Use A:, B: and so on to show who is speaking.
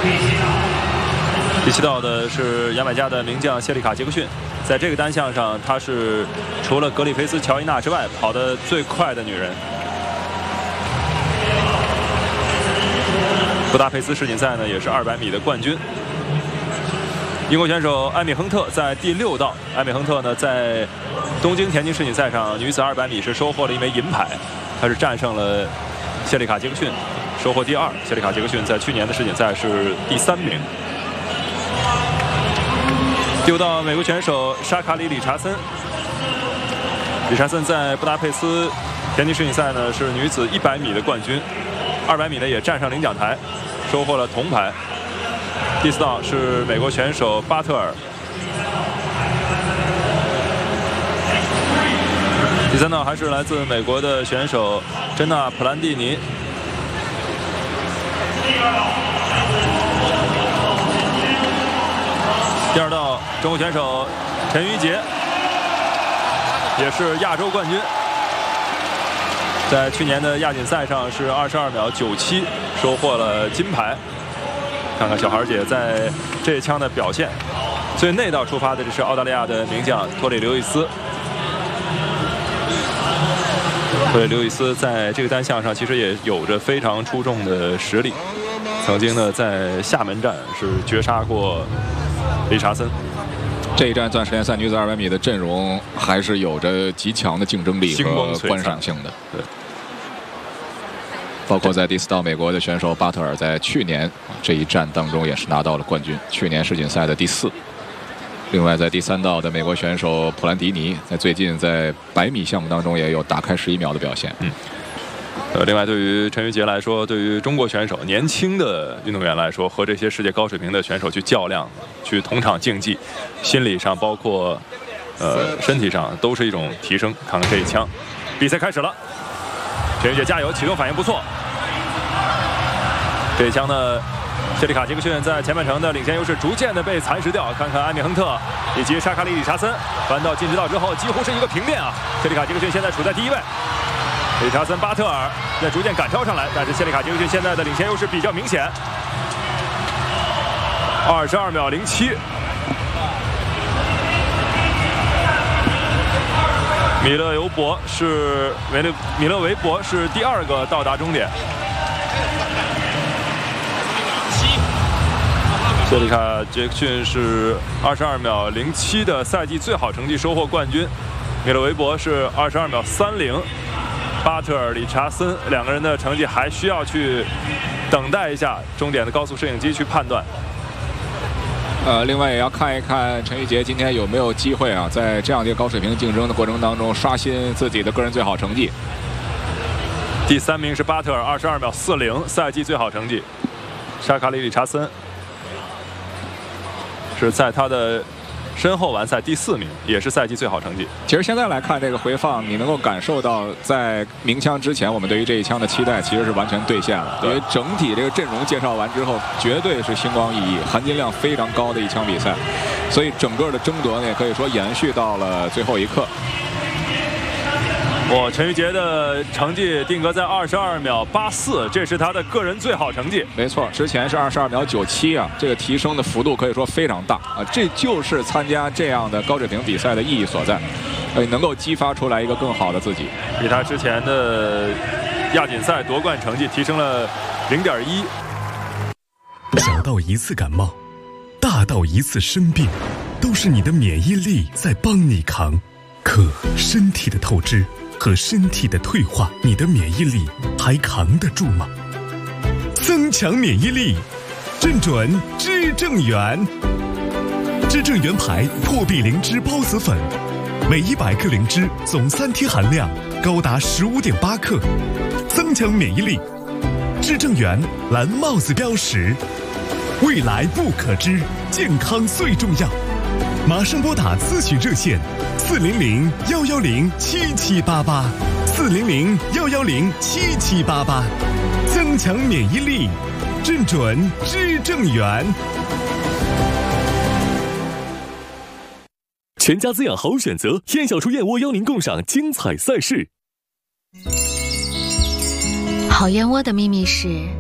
A: 第7道的是牙买加的名将谢利卡·杰克逊，在这个单项上，她是除了格里菲斯·乔伊娜之外跑得最快的女人。布达佩斯世锦赛呢，也是200米的冠军。英国选手艾米·亨特在第6道，艾米·亨特呢在东京田径世锦赛上女子200米是收获了1枚银牌，她是战胜了谢利卡·杰克逊，收获第2。谢利卡·杰克逊在去年的世锦赛是第3名。第5道，美国选手沙卡里·理查森。理查森在布达佩斯田径世锦赛呢是女子100米的冠军，200米呢也站上领奖台，收获了铜牌。第4道是美国选手巴特尔。第3道还是来自美国的选手珍娜·普兰蒂尼。第2道，中国选手陈芋洁，也是亚洲冠军，在去年的亚锦赛上是22秒97收获了金牌。看看小孩姐在这一枪的表现。所以内道出发的这是澳大利亚的名将托里·刘易斯。托里·刘易斯在这个单项上其实也有着非常出众的实力，曾经呢在厦门站是绝杀过理查森。
B: 这一站钻石联赛女子200米的阵容还是有着极强的竞争力和观赏性的。
A: 对，
B: 包括在第4道，美国的选手巴特尔在去年这一战当中也是拿到了冠军，去年世锦赛的第4。另外，在第3道的美国选手普兰迪尼，在最近在100米项目当中也有打开11秒的表现。
A: 另外，对于陈芋洁来说，对于中国选手年轻的运动员来说，和这些世界高水平的选手去较量，去同场竞技，心理上包括身体上都是一种提升。看看这一枪，比赛开始了，陈芋洁加油，启动反应不错。这一枪呢，谢利卡·杰克逊在前半程的领先优势逐渐的被蚕食掉。看看艾米·亨特以及沙卡里·理查森翻到进直道之后，几乎是一个平面啊。谢利卡·杰克逊现在处在第1位。理查森、巴特尔在逐渐赶超上来，但是谢利卡·杰克逊现在的领先优势比较明显，22秒07。米勒维博是第2个到达终点。谢利卡·杰克逊是22秒07的赛季最好成绩，收获冠军。米勒维博是22秒30。巴特尔、理查森2个人的成绩还需要去等待一下终点的高速摄影机去判断。
B: 另外也要看一看陈芋洁今天有没有机会啊，在这样的一个高水平竞争的过程当中刷新自己的个人最好成绩。
A: 第3名是巴特尔，22秒40，赛季最好成绩。沙卡里·理查森是在他的身后完赛第4名，也是赛季最好成绩。
B: 其实现在来看这个回放，你能够感受到在鸣枪之前我们对于这一枪的期待其实是完全兑现了。因为整体这个阵容介绍完之后，绝对是星光熠熠，含金量非常高的一枪比赛，所以整个的争夺呢，也可以说延续到了最后一刻。
A: 陈芋洁的成绩定格在22秒84，这是他的个人最好成绩。
B: 没错，之前是22秒97啊，这个提升的幅度可以说非常大啊，这就是参加这样的高水平比赛的意义所在，能够激发出来一个更好的自己，
A: 比他之前的亚锦赛夺冠成绩提升了0.1。
C: 小到一次感冒，大到一次生病，都是你的免疫力在帮你扛。可身体的透支和身体的退化，你的免疫力还扛得住吗？增强免疫力，正准知正元。知正元牌破壁灵芝孢子粉，每100克灵芝总3天含量高达15.8克，增强免疫力。知正元蓝帽子标识，未来不可知，健康最重要。马上拨打咨询热线400-110-7788，400-110-7788，增强免疫力，正准知正元。
D: 全家滋养好选择，燕小厨燕窝邀您共赏精彩赛事。
E: 好燕窝的秘密是